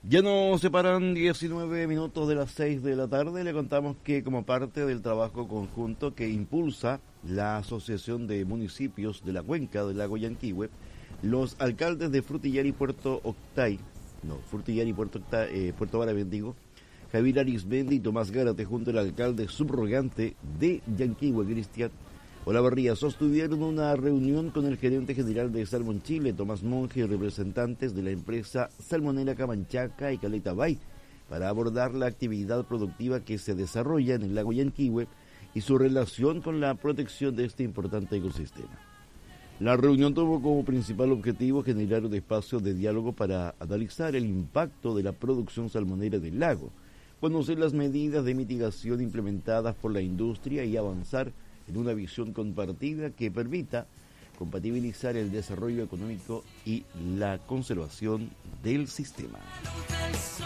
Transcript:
Ya nos separan 19 minutos de las 6 de la tarde. Le contamos que como parte del trabajo conjunto que impulsa la Asociación de Municipios de la Cuenca del Lago Yanquihue, los alcaldes de Frutillar y Puerto Varas, Javier Arismendi y Tomás Gárate, junto al alcalde subrogante de Yanquihue, Cristian Olavarría, sostuvieron una reunión con el gerente general de Salmon Chile, Tomás Monge, y representantes de la empresa salmonera Camanchaca y Caleta Bay, para abordar la actividad productiva que se desarrolla en el lago Yanquihue y su relación con la protección de este importante ecosistema. La reunión tuvo como principal objetivo generar un espacio de diálogo para analizar el impacto de la producción salmonera del lago, conocer las medidas de mitigación implementadas por la industria y avanzar en una visión compartida que permita compatibilizar el desarrollo económico y la conservación del sistema.